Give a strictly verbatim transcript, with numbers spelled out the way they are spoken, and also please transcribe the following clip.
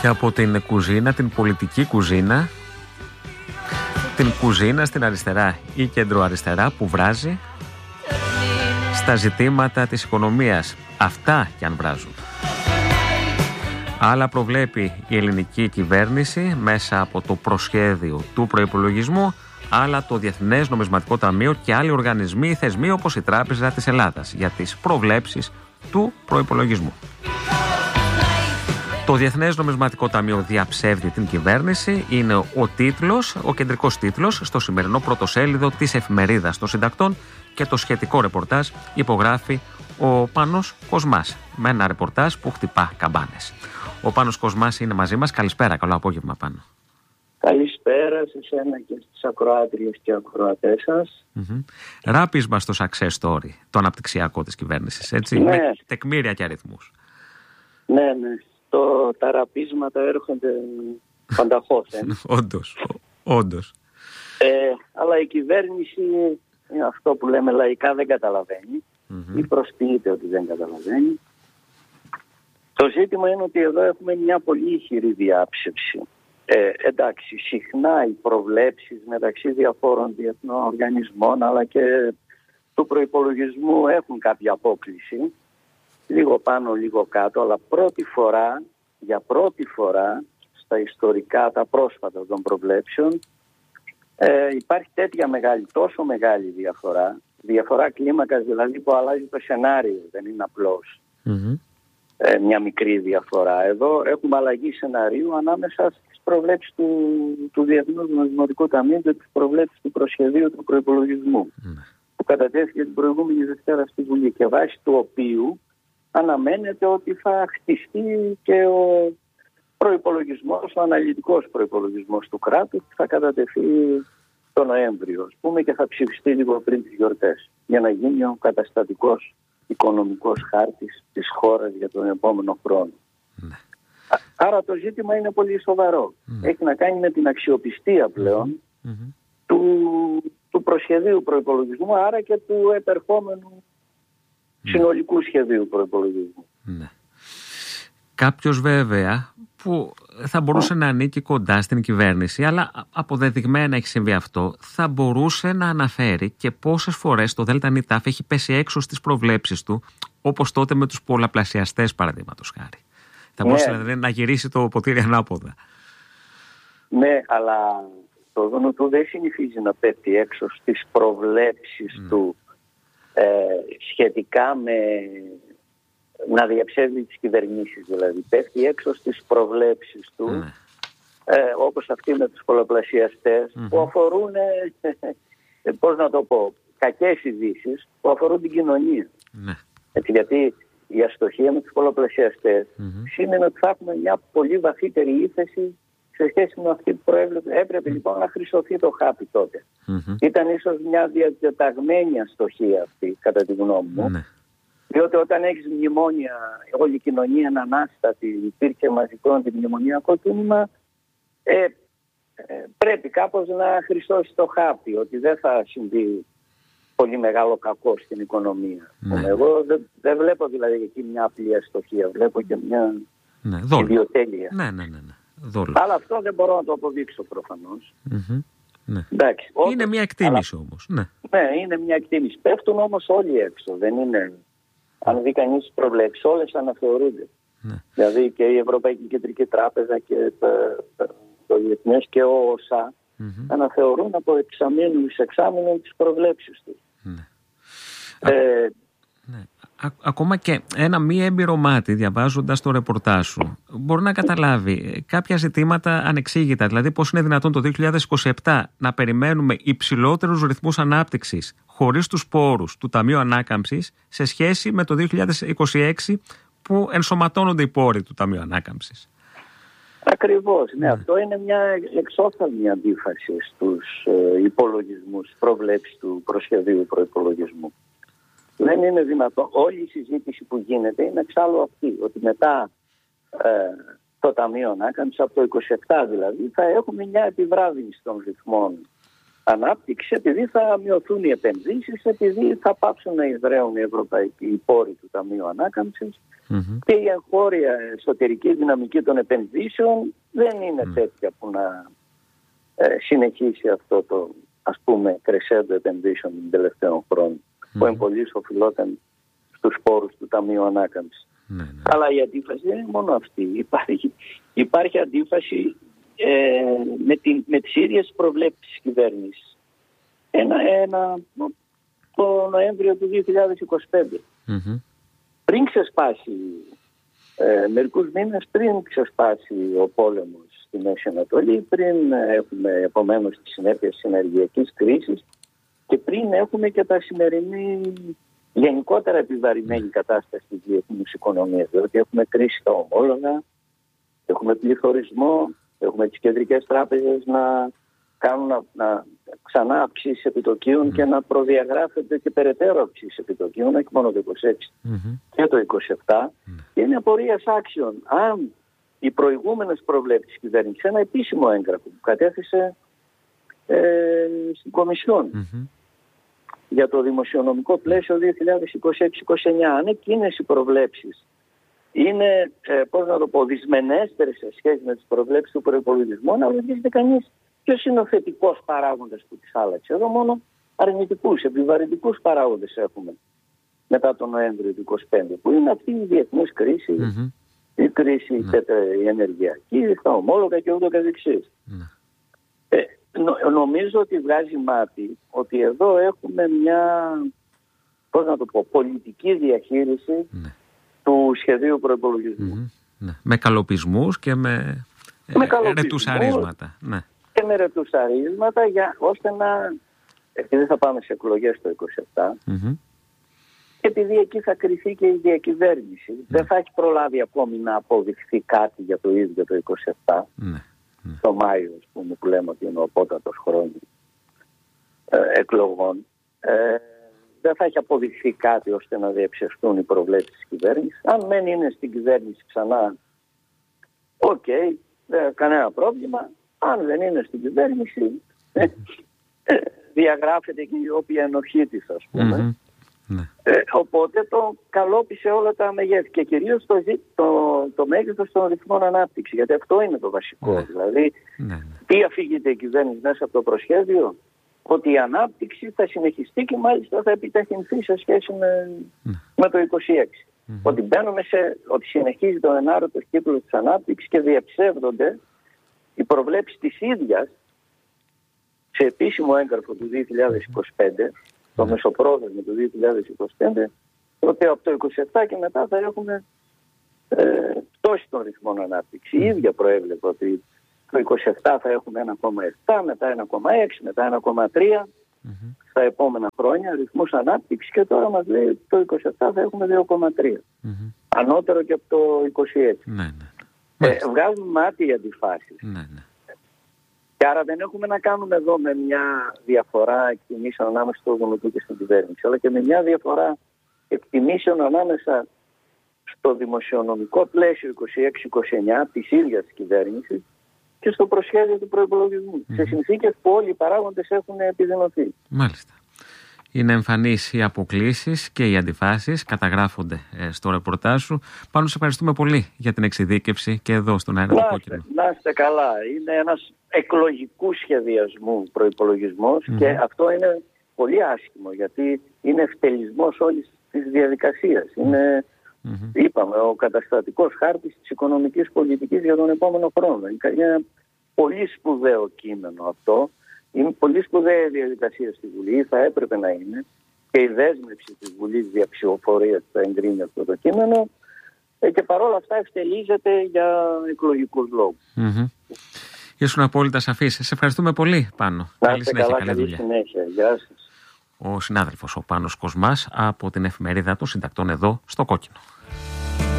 Και από την κουζίνα, την πολιτική κουζίνα, την κουζίνα στην αριστερά ή κεντροαριστερά που βράζει στα ζητήματα της οικονομίας. Αυτά κι αν βράζουν. Άλλα προβλέπει η ελληνική κυβέρνηση μέσα από το προσχέδιο του προϋπολογισμού, άλλα το Διεθνές Νομισματικό Ταμείο και άλλοι οργανισμοί ή θεσμοί όπως η Τράπεζα της Ελλάδας για τις προβλέψεις του προϋπολογισμού. Το Διεθνές Νομισματικό Ταμείο διαψεύδει την κυβέρνηση, είναι ο τίτλος, ο κεντρικός τίτλος στο σημερινό πρωτοσέλιδο της Εφημερίδας των Συντακτών και το σχετικό ρεπορτάζ υπογράφει ο Πάνος Κοσμάς με ένα ρεπορτάζ που χτυπά καμπάνες. Ο Πάνος Κοσμάς είναι μαζί μας. Καλησπέρα, καλό απόγευμα Πάνο. Καλησπέρα σε εσένα και στις ακροάτριες και ακροατές σας. Mm-hmm. Ράπισμα στο success story, το αναπτυξιακό της κυβέρνησης, έτσι, ναι. με τεκμήρια και αριθμούς. Ναι, ναι. Το, τα ραπίσματα έρχονται πανταχώς. Ε. Όντως, όντως. Ε, αλλά η κυβέρνηση, αυτό που λέμε λαϊκά, δεν καταλαβαίνει mm-hmm. ή προσποιείται ότι δεν καταλαβαίνει. Το ζήτημα είναι ότι εδώ έχουμε μια πολύ ισχυρή διάψευση. Ε, εντάξει, συχνά οι προβλέψεις μεταξύ διαφόρων διεθνών οργανισμών αλλά και του προϋπολογισμού έχουν κάποια απόκληση, λίγο πάνω λίγο κάτω, αλλά πρώτη φορά, για πρώτη φορά στα ιστορικά, τα πρόσφατα των προβλέψεων, ε, υπάρχει τέτοια μεγάλη, τόσο μεγάλη διαφορά, διαφορά κλίμακας δηλαδή που αλλάζει το σενάριο, δεν είναι απλώς mm-hmm. ε, μια μικρή διαφορά. Εδώ έχουμε αλλαγή σενάριου ανάμεσα στις προβλέψεις του, του Διεθνούς Νομισματικού Ταμείου και τις προβλέψεις του προσχεδίου του προϋπολογισμού mm. που κατατέθηκε την προηγούμενη Δευτέρα στη Βουλή και βάσει του οποίου αναμένεται ότι θα χτιστεί και ο προϋπολογισμός, ο αναλυτικός προϋπολογισμός του κράτους που θα κατατεθεί το Νοέμβριο, ας πούμε, και θα ψηφιστεί λίγο πριν τις γιορτές για να γίνει ο καταστατικός οικονομικός χάρτης της χώρας για τον επόμενο χρόνο. Mm. Άρα το ζήτημα είναι πολύ σοβαρό. Mm. Έχει να κάνει με την αξιοπιστία πλέον mm-hmm. του, του προσχεδίου προϋπολογισμού, άρα και του επερχόμενου mm. συνολικού σχεδίου προϋπολογισμού. Mm. Κάποιος βέβαια που θα μπορούσε mm. να ανήκει κοντά στην κυβέρνηση, αλλά αποδεδειγμένα έχει συμβεί αυτό, θα μπορούσε να αναφέρει και πόσες φορές το ΔΝΤ έχει πέσει έξω στις προβλέψεις του, όπως τότε με τους πολλαπλασιαστές παραδείγματος χάρη. Θα μπορούσε ναι. δηλαδή να γυρίσει το ποτήρι ανάποδα. Ναι, αλλά το δούνο του δεν συνηθίζει να πέφτει έξω στις προβλέψεις mm. του ε, σχετικά με να διαψεύδει τις κυβερνήσεις. Δηλαδή πέφτει έξω στις προβλέψεις του mm. ε, όπως αυτή με τους πολλαπλασιαστές mm-hmm. που αφορούν ε, πώς να το πω, κακές ειδήσεις που αφορούν την κοινωνία. Mm. Έτσι, γιατί η αστοχία με τους πολλαπλασιαστές mm-hmm. σημαίνει ότι θα έχουμε μια πολύ βαθύτερη ύφεση σε σχέση με αυτή που προέβλεπε. Έπρεπε mm-hmm. λοιπόν να χρυσωθεί το χάπι τότε. Mm-hmm. Ήταν ίσως μια διατεταγμένη αστοχία αυτή, κατά τη γνώμη μου. Mm-hmm. Διότι όταν έχεις μνημόνια, όλη η κοινωνία είναι ανάστατη, υπήρχε μαζικό αντιμνημονιακό κίνημα, ε, ε, πρέπει κάπως να χρυσώσει το χάπι, ότι δεν θα συμβεί πολύ μεγάλο κακό στην οικονομία. Ναι. Εγώ δεν, δεν βλέπω δηλαδή εκεί μια απλή αστοχία, βλέπω και μια ναι, ιδιοτέλεια. Ναι, ναι, ναι, ναι. Αλλά αυτό δεν μπορώ να το αποδείξω προφανώς. Mm-hmm. Ναι. Εντάξει, είναι όντως, μια εκτίμηση αλλά, όμως. Ναι. ναι, είναι μια εκτίμηση. Πέφτουν όμως όλοι έξω, δεν είναι... Αν δει κανείς τις προβλέψεις, όλες αναθεωρούνται. Ναι. Δηλαδή και η Ευρωπαϊκή Κεντρική Τράπεζα και το, το Διεθνές και ο ΩΣΑ mm-hmm. αναθεωρούν από εξαμήνου εις εξάμηνο τις προβλέψεις τους. Ναι. Ε, ναι. Α, ακόμα και ένα μη έμπειρο μάτι διαβάζοντας το ρεπορτάζ σου μπορεί να καταλάβει κάποια ζητήματα ανεξήγητα. Δηλαδή πώς είναι δυνατόν το δύο χιλιάδες είκοσι επτά να περιμένουμε υψηλότερους ρυθμούς ανάπτυξης χωρίς τους πόρους του Ταμείου Ανάκαμψης σε σχέση με το δύο χιλιάδες είκοσι έξι που ενσωματώνονται οι πόροι του Ταμείου Ανάκαμψης. Ακριβώς, ναι. Mm. Αυτό είναι μια εξόφθαλμη αντίφαση στους ε, υπολογισμούς, προβλέψεις του προσχεδίου προϋπολογισμού. Δεν είναι δυνατόν. Όλη η συζήτηση που γίνεται είναι εξάλλου αυτή, ότι μετά ε, το Ταμείο Ανάκαμψης, από το είκοσι επτά δηλαδή, θα έχουμε μια επιβράδυνση των ρυθμών ανάπτυξη, επειδή θα μειωθούν οι επενδύσεις, επειδή θα πάψουν να εισραίουν οι ευρωπαϊκοί πόροι του Ταμείου Ανάκαμψης mm-hmm. και η εγχώρια εσωτερική δυναμική των επενδύσεων δεν είναι mm. τέτοια που να ε, συνεχίσει αυτό το, ας πούμε, κρεσέντο επενδύσεων των τελευταίων χρόνων, mm. που εμπολής οφειλόταν στους πόρους του Ταμείου Ανάκαμψης. Mm. Αλλά η αντίφαση δεν είναι μόνο αυτή. Υπάρχει, υπάρχει αντίφαση ε, με, την, με τις ίδιες προβλέψεις της κυβέρνησης. Ένα, ένα, το Νοέμβριο του δύο χιλιάδες είκοσι πέντε. Mm-hmm. Πριν ξεσπάσει, ε, μερικούς μήνες πριν ξεσπάσει ο πόλεμος στη Μέση Ανατολή, πριν έχουμε επομένως τις συνέπειες της ενεργειακής κρίσης και πριν έχουμε και τα σημερινή γενικότερα επιβαρημένη κατάσταση της διεθνούς οικονομίας. Δηλαδή έχουμε κρίση στα ομόλογα, έχουμε πληθωρισμό, έχουμε τις κεντρικές τράπεζες να κάνουν να, να ξανά αυξήσεις επιτοκίων mm. και να προδιαγράφεται και περαιτέρω αυξήσεις επιτοκίων, όχι μόνο το είκοσι έξι mm-hmm. και το είκοσι επτά. Mm. Και είναι απορίας άξιων αν οι προηγούμενες προβλέψεις της κυβέρνησης, ένα επίσημο έγγραφο που κατέθεσε ε, στην Κομισιόν mm-hmm. για το δημοσιονομικό πλαίσιο δύο χιλιάδες είκοσι έξι είκοσι εννιά, αν εκείνες οι προβλέψεις είναι, ε, πώς να το πω, δυσμενέστερες σε σχέση με τις προβλέψεις του προϋπολογισμού, να ρωτήσετε κανείς ποιος είναι ο θετικός παράγοντας που τις άλλαξε. Εδώ μόνο αρνητικούς, επιβαρυντικούς παράγοντες έχουμε μετά τον Νοέμβριο του είκοσι πέντε, που είναι αυτή η διεθνής κρίση, mm-hmm. η κρίση mm-hmm. η ενεργειακή, τα ομόλογα και ούτω καθεξής. Mm-hmm. Ε, νο, νομίζω ότι βγάζει μάτι ότι εδώ έχουμε μια, πώς να το πω, πολιτική διαχείριση mm-hmm. του σχεδίου προϋπολογισμού. Mm-hmm. Με καλοπισμούς και με, με ε, ρετουσαρίσματα. Ναι. Και με ρετουσαρίσματα για, ώστε να, επειδή θα πάμε σε εκλογές το είκοσι επτά, mm-hmm. και επειδή εκεί θα κρυθεί και η διακυβέρνηση, mm-hmm. δεν θα έχει προλάβει ακόμη να αποδειχθεί κάτι για το ίδιο το είκοσι επτά, mm-hmm. το Μάιο, ας πούμε, που λέμε ότι είναι ο πότατος χρόνος ε, εκλογών. Ε, δεν θα έχει αποδειχθεί κάτι ώστε να διαψευστούν οι προβλέψεις της κυβέρνησης. Αν μεν είναι στην κυβέρνηση ξανά, οκ, okay, κανένα πρόβλημα. Αν δεν είναι στην κυβέρνηση, ε, ε, διαγράφεται και η όποια ενοχή της, ας πούμε. Mm-hmm. Ε, οπότε το καλόπισε όλα τα μεγέθη και κυρίως το, το, το μέγεθος των ρυθμών ανάπτυξη, γιατί αυτό είναι το βασικό. Mm-hmm. Δηλαδή, mm-hmm. τι αφήγεται η κυβέρνηση μέσα από το προσχέδιο, ότι η ανάπτυξη θα συνεχιστεί και μάλιστα θα επιταχυνθεί σε σχέση με, mm-hmm. με το είκοσι έξι. Mm-hmm. Ότι μπαίνουμε σε, ότι συνεχίζει το ενάρωτο κύκλο της ανάπτυξης και διαψεύδονται οι προβλέψεις της ίδιας σε επίσημο έγγραφο του δύο χιλιάδες είκοσι πέντε, το mm. μεσοπρόθεσμο του δύο χιλιάδες είκοσι πέντε, ότι από το είκοσι επτά και μετά θα έχουμε ε, πτώση των ρυθμών ανάπτυξη. Mm. Η ίδια προέβλεπε ότι το είκοσι επτά θα έχουμε ένα κόμμα επτά, μετά ένα κόμμα έξι, μετά ένα κόμμα τρία mm-hmm. στα επόμενα χρόνια ρυθμούς ανάπτυξη και τώρα μας λέει ότι το είκοσι επτά θα έχουμε δύο κόμμα τρία. Mm-hmm. Ανώτερο και από το είκοσι έξι. Mm-hmm. Ε, βγάζουν μάτι οι αντιφάσεις. Ναι, ναι. Και άρα δεν έχουμε να κάνουμε εδώ με μια διαφορά εκτιμήσεων ανάμεσα στο Δομικού και στην κυβέρνηση, αλλά και με μια διαφορά εκτιμήσεων ανάμεσα στο δημοσιονομικό πλαίσιο είκοσι έξι είκοσι εννιά της ίδιας της κυβέρνησης και στο προσχέδιο του προϋπολογισμού. Mm-hmm. Σε συνθήκες που όλοι οι παράγοντες έχουν επιδεινωθεί. Μάλιστα. Είναι εμφανείς οι αποκλίσεις και οι αντιφάσεις, καταγράφονται ε, στο ρεπορτάζ σου. Πάνω σε ευχαριστούμε πολύ για την εξειδίκευση και εδώ στον αέρα του Κόκκινο. Να είστε καλά. Είναι ένας εκλογικού σχεδιασμού προϋπολογισμός mm-hmm. και αυτό είναι πολύ άσχημο γιατί είναι ευτελισμός όλης της διαδικασίας. Mm-hmm. Είναι, mm-hmm. είπαμε, ο καταστατικός χάρτης της οικονομικής πολιτικής για τον επόμενο χρόνο. Είναι ένα πολύ σπουδαίο κείμενο αυτό. Είναι πολύ σπουδαία διαδικασία στη Βουλή, θα έπρεπε να είναι, και η δέσμευση της Βουλής δια ψηφοφορίας θα εγκρίνει αυτό το κείμενο και παρόλα αυτά ευτελίζεται για εκλογικούς λόγους. Mm-hmm. Ήσουν απόλυτα σαφής. Σε ευχαριστούμε πολύ, Πάνο. Να είστε καλά, καλή, καλή συνέχεια. Γεια σας. Ο συνάδελφος ο Πάνος Κοσμάς από την εφημερίδα των Συντακτών εδώ στο Κόκκινο.